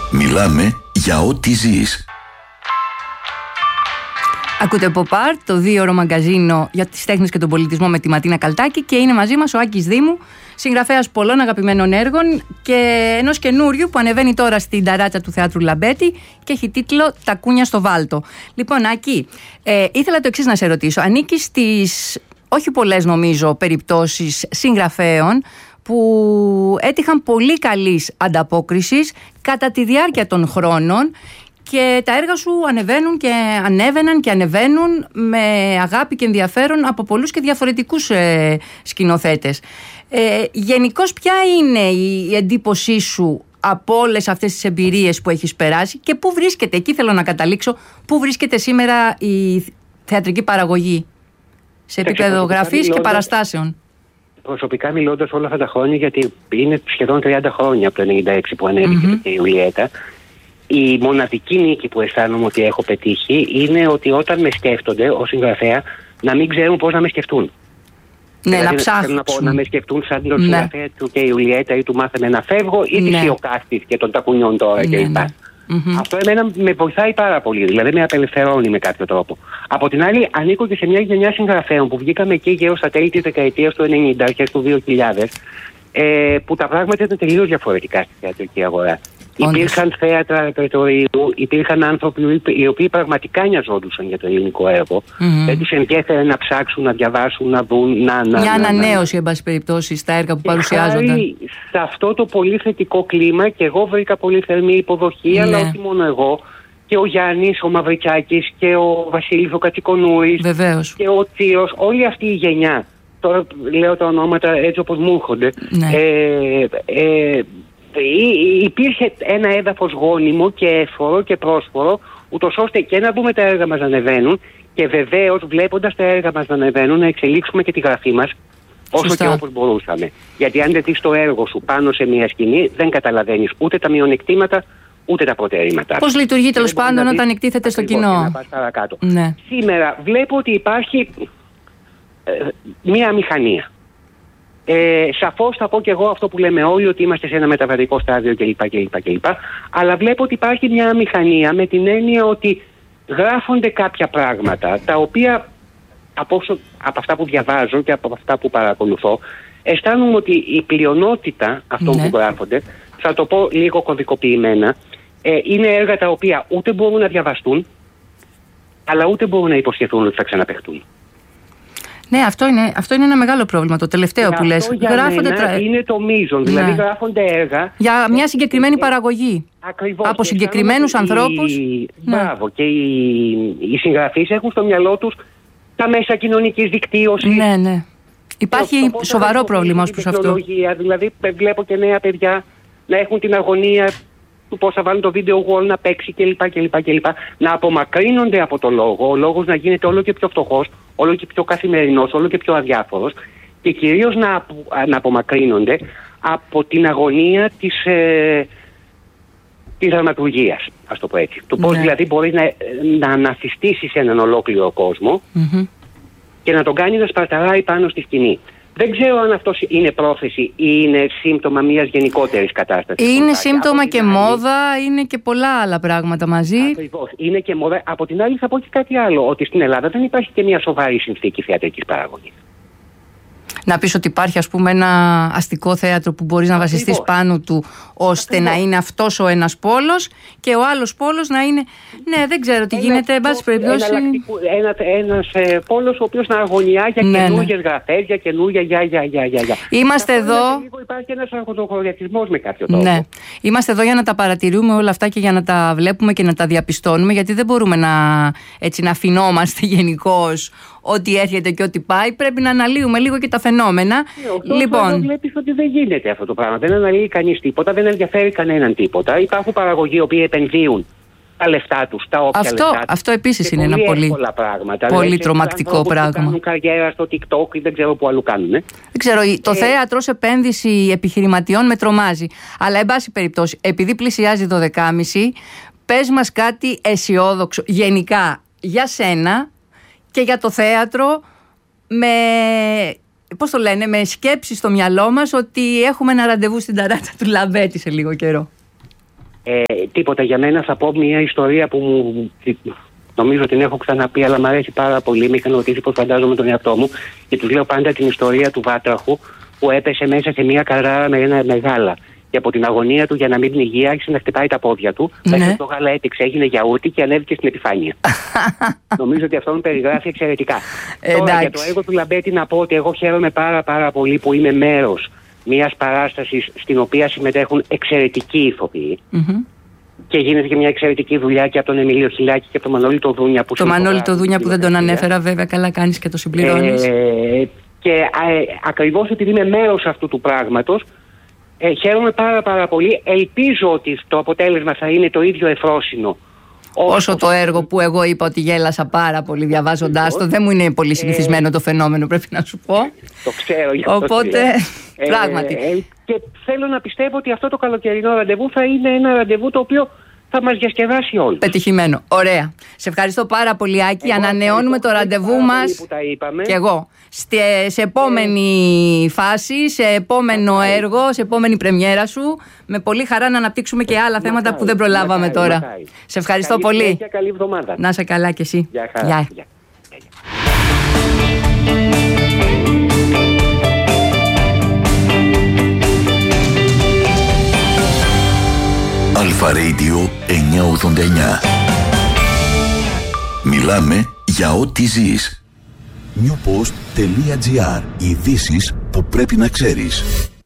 Μιλάμε για ό,τι ζεις. Ακούτε Pop-Art, το 2ωρο μαγκαζίνο για τις τέχνες και τον πολιτισμό με τη Ματίνα Καλτάκη, και είναι μαζί μας ο Άκης Δήμου, συγγραφέας πολλών αγαπημένων έργων και ενός καινούριου που ανεβαίνει τώρα στην ταράτσα του Θεάτρου Λαμπέτη και έχει τίτλο «Τα κούνια στο βάλτο». Λοιπόν, Άκη, ήθελα το εξής να σε ρωτήσω. Ανήκεις στις όχι πολλές νομίζω περιπτώσεις συγγραφέων που έτυχαν πολύ καλής ανταπόκρισης κατά τη διάρκεια των χρόνων και τα έργα σου ανέβαιναν και ανεβαίνουν με αγάπη και ενδιαφέρον από πολλούς και διαφορετικούς σκηνοθέτες. Γενικώς, ποια είναι η εντύπωσή σου από όλες αυτές τις εμπειρίες που έχεις περάσει και πού βρίσκεται, εκεί θέλω να καταλήξω, πού βρίσκεται σήμερα η θεατρική παραγωγή σε επίπεδο γραφής και παραστάσεων? Προσωπικά μιλώντας όλα αυτά τα χρόνια, γιατί είναι σχεδόν 30 χρόνια από το 1996 που ανέβηκε η Ιουλιέτα, η μοναδική νίκη που αισθάνομαι ότι έχω πετύχει είναι ότι όταν με σκέφτονται ως συγγραφέα να μην ξέρουν πώς να με σκεφτούν. Ναι, δηλαδή, να ψάχνουν. να με σκεφτούν σαν τον συγγραφέα του και η Ιουλιέτα ή του «Μάθαμε να φεύγω» ή τη Ιωκάστης και των τακουνιών τώρα κλπ. Αυτό εμένα με βοηθάει πάρα πολύ, δηλαδή με απελευθερώνει με κάποιο τρόπο. Από την άλλη, ανήκω και σε μια γενιά συγγραφέων που βγήκαμε εκεί γύρω στα τέλη της δεκαετίας του 90, αρχές του 2000, που τα πράγματα ήταν τελείως διαφορετικά στη θεατρική αγορά. Υπήρχαν θέατρα ρεπερτορίου, υπήρχαν άνθρωποι οι οποίοι πραγματικά νοιαζόντουσαν για το ελληνικό έργο. Δεν τους ενδιέφερε να ψάξουν, να διαβάσουν, να δουν. Μια ανανέωση, εν πάση περιπτώσει, στα έργα που παρουσιάζονταν. Σε αυτό το πολύ θετικό κλίμα, και εγώ βρήκα πολύ θερμή υποδοχή, αλλά όχι μόνο εγώ. Και ο Γιάννης, ο Μαυρικιάκης και ο Βασίλης ο Κατσικονούρης και ο Τσίρος, όλη αυτή η γενιά. Τώρα λέω τα ονόματα έτσι όπως μου έρχονται. Υπήρχε ένα έδαφος γόνιμο και εύφορο και πρόσφορο, ούτως ώστε και να δούμε τα έργα μας να ανεβαίνουν και βεβαίως βλέποντας τα έργα μας να ανεβαίνουν να εξελίξουμε και τη γραφή μας όσο και όπως μπορούσαμε. Γιατί αν δεν δεις το έργο σου πάνω σε μια σκηνή, δεν καταλαβαίνεις ούτε τα μειονεκτήματα ούτε τα προτερήματα. Πώς λειτουργεί τέλος πάντων όταν εκτίθεται στο κοινό? Να πας παρακάτω. Σήμερα βλέπω ότι υπάρχει μια μηχανία. Σαφώς θα πω και εγώ αυτό που λέμε όλοι, ότι είμαστε σε ένα μεταβατικό στάδιο κλπ. Αλλά βλέπω ότι υπάρχει μια μηχανία με την έννοια ότι γράφονται κάποια πράγματα τα οποία από αυτά που διαβάζω και από αυτά που παρακολουθώ αισθάνομαι ότι η πλειονότητα αυτών που γράφονται, θα το πω λίγο κωδικοποιημένα, είναι έργα τα οποία ούτε μπορούν να διαβαστούν αλλά ούτε μπορούν να υποσχεθούν ότι θα ξαναπαιχτούν. Ναι, αυτό είναι ένα μεγάλο πρόβλημα, το τελευταίο που λες. Είναι το μείζον, δηλαδή γράφονται έργα για μια συγκεκριμένη παραγωγή. Ακριβώς, από συγκεκριμένους ανθρώπους. Μπράβο, και οι συγγραφείς έχουν στο μυαλό τους τα μέσα κοινωνικής δικτύωσης. Ναι. Υπάρχει σοβαρό πρόβλημα ως προς αυτό. Δηλαδή βλέπω και νέα παιδιά να έχουν την αγωνία του πώς θα βάλουν το video wall να παίξει κλπ. Να απομακρύνονται από το λόγο, ο λόγος να γίνεται όλο και πιο φτωχός, όλο και πιο καθημερινός, όλο και πιο αδιάφορος, και κυρίως να απομακρύνονται από την αγωνία της δραματουργίας, ας το πω έτσι. Το πώς δηλαδή μπορεί να ανασυστήσεις έναν ολόκληρο κόσμο και να τον κάνει να σπαρταράει πάνω στη σκηνή. Δεν ξέρω αν αυτό είναι πρόθεση ή είναι σύμπτωμα μιας γενικότερης κατάστασης. Είναι σύμπτωμα και μόδα, είναι και πολλά άλλα πράγματα μαζί. Ακριβώς, είναι και μόδα. Από την άλλη θα πω και κάτι άλλο, ότι στην Ελλάδα δεν υπάρχει και μια σοβαρή συνθήκη θεατρικής παραγωγής. Να πεις ότι υπάρχει, ας πούμε, ένα αστικό θέατρο που μπορείς να βασιστείς πάνω του, ώστε να είναι αυτός ο ένας πόλος και ο άλλος πόλος να είναι. Ναι, δεν ξέρω τι γίνεται, εν πάση περιπτώσει. Ένας πόλος ο οποίος να αγωνιά για καινούργιες γραφές, για καινούργια. Είμαστε εδώ. Υπάρχει ένας αρχοντοχωριατισμός με κάποιο τρόπο. Ναι. Είμαστε εδώ για να τα παρατηρούμε όλα αυτά και για να τα βλέπουμε και να τα διαπιστώνουμε, γιατί δεν μπορούμε να αφινόμαστε γενικώς ό,τι έρχεται και ό,τι πάει. Πρέπει να αναλύουμε λίγο και τα φαινόμενα. Λοιπόν, βλέπεις ότι δεν γίνεται αυτό το πράγμα. Δεν αναλύει κανείς τίποτα, δεν ενδιαφέρει κανέναν τίποτα. Υπάρχουν παραγωγοί οι οποίοι επενδύουν τα λεφτά τους, τα όποια λεφτά τους. Αυτό επίσης είναι ένα πολύ τρομακτικό πράγμα. Κάνουν καριέρα στο TikTok ή δεν ξέρω που αλλού κάνουν. Δεν ξέρω, το θέατρο σε επένδυση επιχειρηματιών με τρομάζει. Αλλά εν πάση περιπτώσει, επειδή πλησιάζει 12.30, πες μας κάτι αισιόδοξο γενικά για σένα και για το θέατρο, με σκέψη στο μυαλό μας ότι έχουμε ένα ραντεβού στην ταράτσα του Λαμπέτη σε λίγο καιρό. Τίποτα για μένα. Θα πω μια ιστορία που νομίζω την έχω ξαναπεί, αλλά μου αρέσει πάρα πολύ. Με είχαν ρωτήσει πώς φαντάζομαι τον εαυτό μου και τους λέω πάντα την ιστορία του βάτραχου που έπεσε μέσα σε μια καράρα με ένα μεγάλα. Και από την αγωνία του για να μην πνιγεί, άρχισε να χτυπάει τα πόδια του. Μέσα στο γάλα έτυξε, έγινε γιαούρτι και ανέβηκε στην επιφάνεια. Νομίζω ότι αυτό με περιγράφει εξαιρετικά. Τώρα για το έργο του Λαμπέτη να πω ότι εγώ χαίρομαι πάρα πολύ που είμαι μέρος μιας παράστασης στην οποία συμμετέχουν εξαιρετικοί ηθοποιοί. Και γίνεται και μια εξαιρετική δουλειά και από τον Εμίλιο Χιλάκη και από τον Μανώλη το Δούνια. Το Μανώλη το Δούνια που δεν τον ανέφερα, βέβαια, καλά κάνεις και το συμπληρώνεις. Και ακριβώς επειδή είμαι μέρος αυτού του πράγματος, χαίρομαι πάρα πολύ. Ελπίζω ότι το αποτέλεσμα θα είναι το ίδιο εφρόσινο όσο το έργο που εγώ είπα ότι γέλασα πάρα πολύ διαβάζοντάς το. Δεν μου είναι πολύ συνηθισμένο το φαινόμενο, πρέπει να σου πω. Το ξέρω. Οπότε, πράγματι. Και θέλω να πιστεύω ότι αυτό το καλοκαιρινό ραντεβού θα είναι ένα ραντεβού το οποίο θα μας διασκεδάσει όλους. Πετυχημένο. Ωραία. Σε ευχαριστώ πάρα πολύ, Άκη. Ανανεώνουμε το ραντεβού μας. Και εγώ. Σε επόμενη φάση, σε επόμενο έργο, σε επόμενη πρεμιέρα σου. Με πολύ χαρά να αναπτύξουμε και άλλα θέματα που δεν προλάβαμε τώρα. Σε ευχαριστώ πολύ. Και καλή εβδομάδα. Να είσαι καλά κι εσύ. Γεια. Αλφα Radio 989. Μιλάμε για ό,τι ζεις. Newpost.gr. Ειδήσεις που πρέπει να ξέρεις.